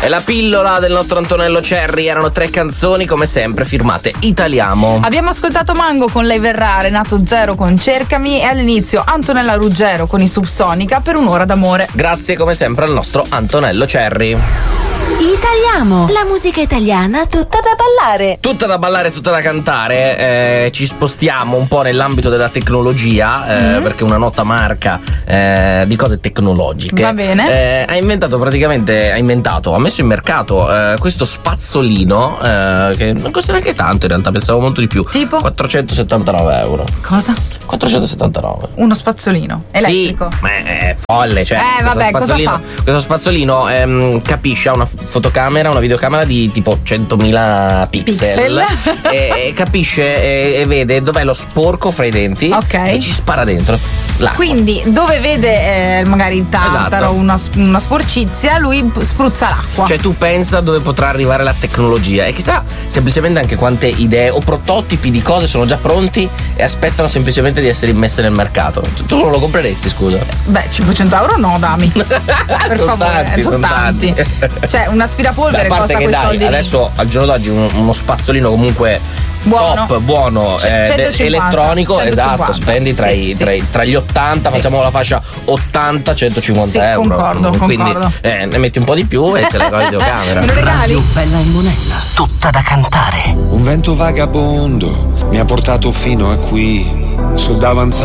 E la pillola del nostro Antonello Cerri erano 3 canzoni, come sempre, firmate Italiamo. Abbiamo ascoltato Mango con Lei verrà, Renato Zero con Cercami e all'inizio Antonella Ruggero con i Subsonica per Un'ora d'amore. Grazie come sempre al nostro Antonello Cerri. Italiamo, la musica italiana tutta da ballare. Tutta da ballare, tutta da cantare. Ci spostiamo un po' nell'ambito della tecnologia, perché una nota marca di cose tecnologiche Va bene. ha messo in mercato questo spazzolino che non costa neanche tanto, in realtà pensavo molto di più. Tipo? 479 euro. Cosa? 479. Uno spazzolino elettrico. Sì, ma è folle, cioè. Vabbè, cosa fa? Questo spazzolino capisce, ha una fotocamera, una videocamera di tipo 100.000 pixel. e capisce e vede dov'è lo sporco fra i denti. Ok. E ci spara dentro l'acqua. Quindi dove vede magari il tartaro, Esatto. una sporcizia, lui spruzza l'acqua. Cioè tu pensa dove potrà arrivare la tecnologia e chissà semplicemente anche quante idee o prototipi di cose sono già pronti e aspettano semplicemente di essere immesse nel mercato. Tu non lo compreresti, scusa? Beh, 500 euro no, dami. Per Sono favore, sono tanti. Cioè un aspirapolvere Beh, a parte costa che quei dai, soldi lì. adesso al giorno d'oggi uno spazzolino comunque Buono. top, buono, 150, elettronico, 150. esatto, spendi tra gli 80, Sì. facciamo la fascia 80-150 Sì, euro. concordo. Quindi ne metti un po' di più e se la con la videocamera. Me lo regali? Radio Bella e Monella, tutta da cantare. Un vento vagabondo mi ha portato fino a qui, sul davanzale